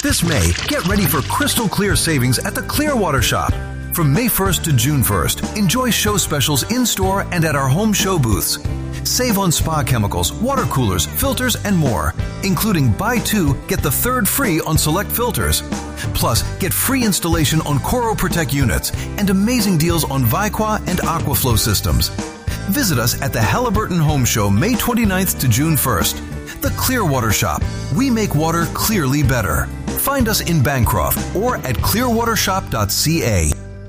This May, get ready for crystal clear savings at the Clearwater Shop. From May 1st to June 1st, enjoy show specials in-store and at our home show booths. Save on spa chemicals, water coolers, filters, and more, including buy two, get the third free on select filters. Plus, get free installation on Coro Protect units and amazing deals on Vicqua and Aquaflow systems. Visit us at the Halliburton Home Show May 29th to June 1st. The Clearwater Shop. We make water clearly better. Find us in Bancroft or at clearwatershop.ca.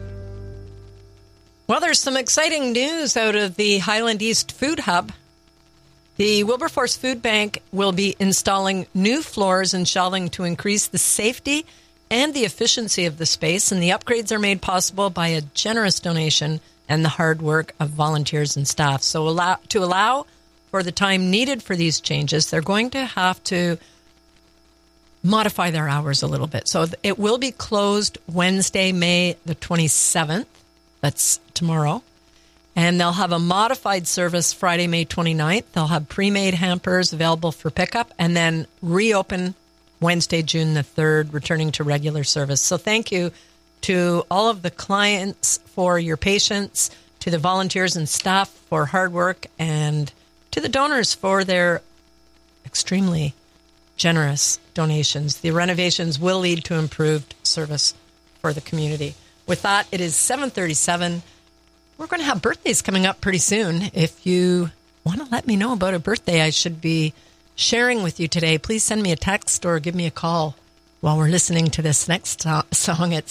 Well, there's some exciting news out of the Highland East Food Hub. The Wilberforce Food Bank will be installing new floors and shelving to increase the safety and the efficiency of the space, and the upgrades are made possible by a generous donation and the hard work of volunteers and staff. So to allow for the time needed for these changes, they're going to have to modify their hours a little bit. So it will be closed Wednesday, May the 27th. That's tomorrow. And they'll have a modified service Friday, May 29th. They'll have pre-made hampers available for pickup and then reopen Wednesday, June the 3rd, returning to regular service. So thank you to all of the clients for your patience, to the volunteers and staff for hard work, and to the donors for their extremely generous donations. The renovations will lead to improved service for the community. With that, it is 7:37. We're going to have birthdays coming up pretty soon. If you want to let me know about a birthday I should be sharing with you today, please send me a text or give me a call while we're listening to this next song at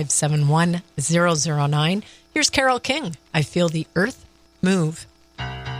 705-457-1009. Here's Carole King. I Feel the Earth Move.